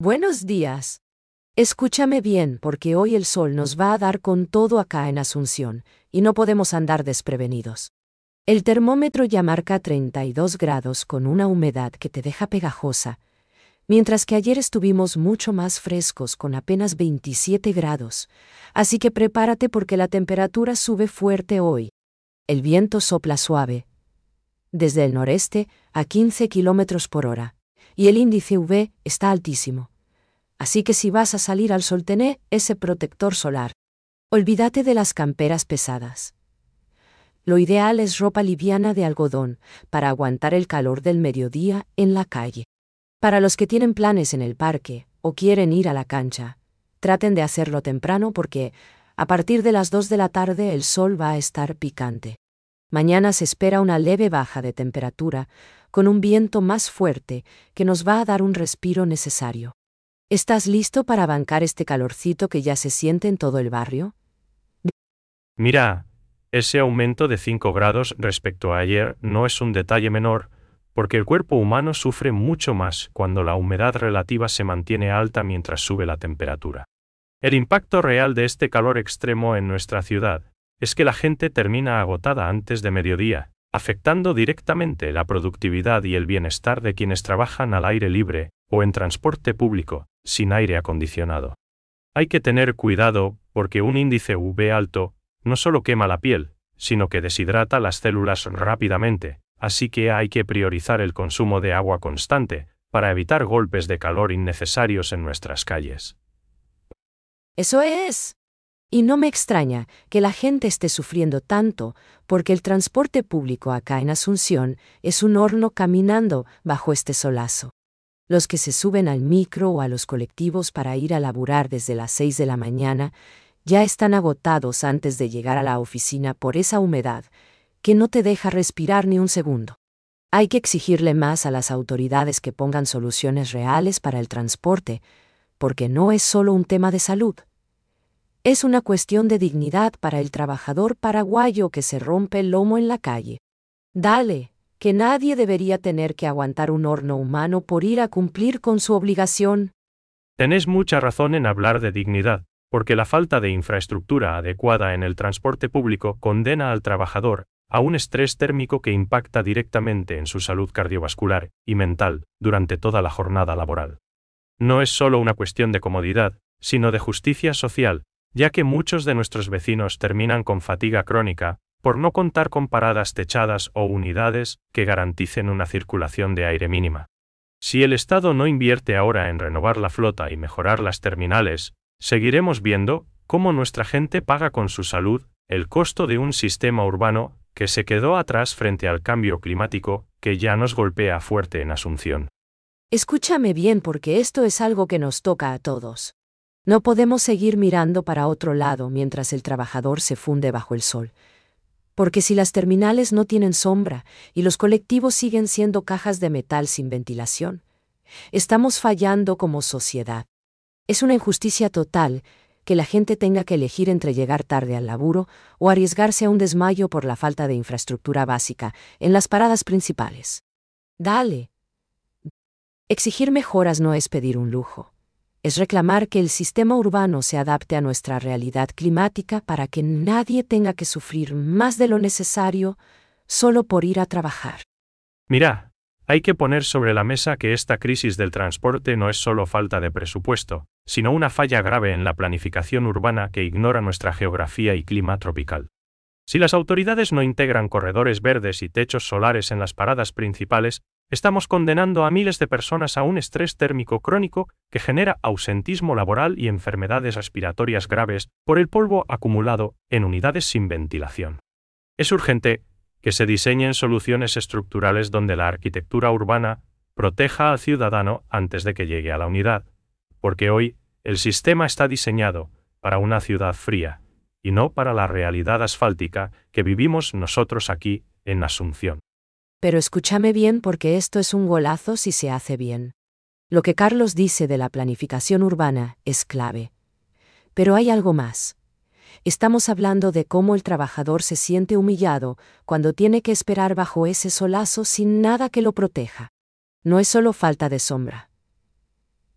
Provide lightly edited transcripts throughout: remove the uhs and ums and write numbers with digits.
Buenos días. Escúchame bien porque hoy el sol nos va a dar con todo acá en Asunción, y no podemos andar desprevenidos. El termómetro ya marca 32 grados con una humedad que te deja pegajosa, mientras que ayer estuvimos mucho más frescos con apenas 27 grados, así que prepárate porque la temperatura sube fuerte hoy. El viento sopla suave, desde el noreste a 15 kilómetros por hora, y el índice UV está altísimo. Así que si vas a salir al sol, tené ese protector solar. Olvídate de las camperas pesadas. Lo ideal es ropa liviana de algodón para aguantar el calor del mediodía en la calle. Para los que tienen planes en el parque o quieren ir a la cancha, traten de hacerlo temprano porque a partir de las 2 de la tarde el sol va a estar picante. Mañana se espera una leve baja de temperatura con un viento más fuerte que nos va a dar un respiro necesario. ¿Estás listo para bancar este calorcito que ya se siente en todo el barrio? Mira, ese aumento de 5 grados respecto a ayer no es un detalle menor, porque el cuerpo humano sufre mucho más cuando la humedad relativa se mantiene alta mientras sube la temperatura. El impacto real de este calor extremo en nuestra ciudad es que la gente termina agotada antes de mediodía, afectando directamente la productividad y el bienestar de quienes trabajan al aire libre o en transporte público, sin aire acondicionado. Hay que tener cuidado porque un índice UV alto no solo quema la piel, sino que deshidrata las células rápidamente, así que hay que priorizar el consumo de agua constante para evitar golpes de calor innecesarios en nuestras calles. Eso es. Y no me extraña que la gente esté sufriendo tanto, porque el transporte público acá en Asunción es un horno caminando bajo este solazo. Los que se suben al micro o a los colectivos para ir a laburar desde las 6 de la mañana ya están agotados antes de llegar a la oficina por esa humedad que no te deja respirar ni un segundo. Hay que exigirle más a las autoridades que pongan soluciones reales para el transporte, porque no es solo un tema de salud. Es una cuestión de dignidad para el trabajador paraguayo que se rompe el lomo en la calle. Dale, que nadie debería tener que aguantar un horno humano por ir a cumplir con su obligación. Tenés mucha razón en hablar de dignidad, porque la falta de infraestructura adecuada en el transporte público condena al trabajador a un estrés térmico que impacta directamente en su salud cardiovascular y mental durante toda la jornada laboral. No es solo una cuestión de comodidad, sino de justicia social, ya que muchos de nuestros vecinos terminan con fatiga crónica por no contar con paradas techadas o unidades que garanticen una circulación de aire mínima. Si el Estado no invierte ahora en renovar la flota y mejorar las terminales, seguiremos viendo cómo nuestra gente paga con su salud el costo de un sistema urbano que se quedó atrás frente al cambio climático que ya nos golpea fuerte en Asunción. Escúchame bien porque esto es algo que nos toca a todos. No podemos seguir mirando para otro lado mientras el trabajador se funde bajo el sol. Porque si las terminales no tienen sombra y los colectivos siguen siendo cajas de metal sin ventilación, estamos fallando como sociedad. Es una injusticia total que la gente tenga que elegir entre llegar tarde al laburo o arriesgarse a un desmayo por la falta de infraestructura básica en las paradas principales. Dale. Exigir mejoras no es pedir un lujo. Es reclamar que el sistema urbano se adapte a nuestra realidad climática para que nadie tenga que sufrir más de lo necesario solo por ir a trabajar. Mira, hay que poner sobre la mesa que esta crisis del transporte no es solo falta de presupuesto, sino una falla grave en la planificación urbana que ignora nuestra geografía y clima tropical. Si las autoridades no integran corredores verdes y techos solares en las paradas principales, estamos condenando a miles de personas a un estrés térmico crónico que genera ausentismo laboral y enfermedades respiratorias graves por el polvo acumulado en unidades sin ventilación. Es urgente que se diseñen soluciones estructurales donde la arquitectura urbana proteja al ciudadano antes de que llegue a la unidad, porque hoy el sistema está diseñado para una ciudad fría y no para la realidad asfáltica que vivimos nosotros aquí en Asunción. Pero escúchame bien porque esto es un golazo si se hace bien. Lo que Carlos dice de la planificación urbana es clave. Pero hay algo más. Estamos hablando de cómo el trabajador se siente humillado cuando tiene que esperar bajo ese solazo sin nada que lo proteja. No es solo falta de sombra.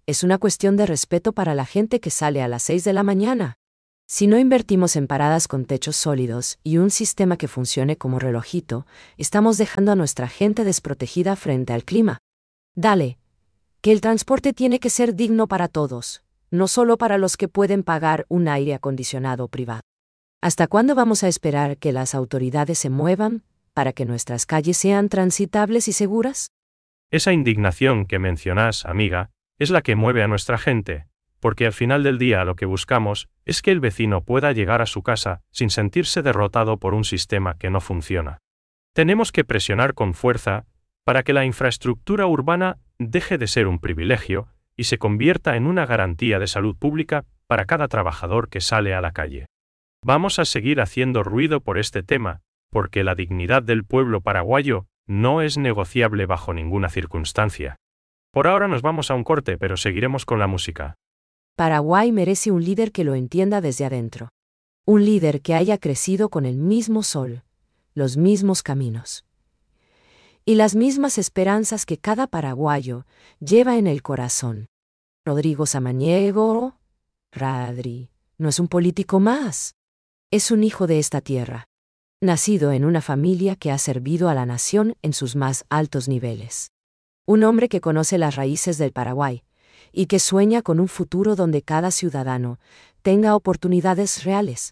Es una cuestión de respeto para la gente que sale a las 6 de la mañana. Si no invertimos en paradas con techos sólidos y un sistema que funcione como relojito, estamos dejando a nuestra gente desprotegida frente al clima. Dale, que el transporte tiene que ser digno para todos, no solo para los que pueden pagar un aire acondicionado privado. ¿Hasta cuándo vamos a esperar que las autoridades se muevan para que nuestras calles sean transitables y seguras? Esa indignación que mencionas, amiga, es la que mueve a nuestra gente, porque al final del día lo que buscamos es que el vecino pueda llegar a su casa sin sentirse derrotado por un sistema que no funciona. Tenemos que presionar con fuerza para que la infraestructura urbana deje de ser un privilegio y se convierta en una garantía de salud pública para cada trabajador que sale a la calle. Vamos a seguir haciendo ruido por este tema, porque la dignidad del pueblo paraguayo no es negociable bajo ninguna circunstancia. Por ahora nos vamos a un corte, pero seguiremos con la música. Paraguay merece un líder que lo entienda desde adentro. Un líder que haya crecido con el mismo sol, los mismos caminos y las mismas esperanzas que cada paraguayo lleva en el corazón. Rodrigo Samaniego, Radri, no es un político más. Es un hijo de esta tierra, nacido en una familia que ha servido a la nación en sus más altos niveles. Un hombre que conoce las raíces del Paraguay y que sueña con un futuro donde cada ciudadano tenga oportunidades reales.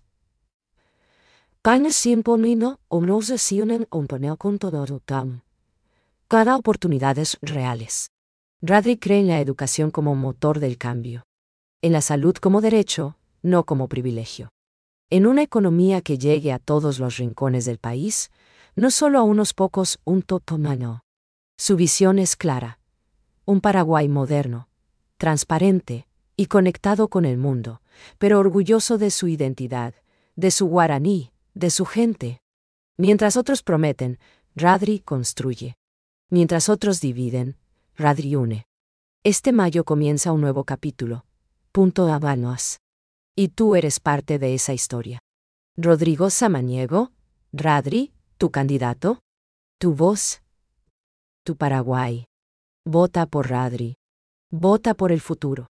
Cada oportunidades reales. Radri cree en la educación como motor del cambio. En la salud como derecho, no como privilegio. En una economía que llegue a todos los rincones del país, no solo a unos pocos, un totomano. Su visión es clara. Un Paraguay moderno, transparente y conectado con el mundo, pero orgulloso de su identidad, de su guaraní, de su gente. Mientras otros prometen, Radri construye. Mientras otros dividen, Radri une. Este mayo comienza un nuevo capítulo. Punto Habanos. Y tú eres parte de esa historia. Rodrigo Samaniego, Radri, tu candidato, tu voz, tu Paraguay. Vota por Radri. Vota por el futuro.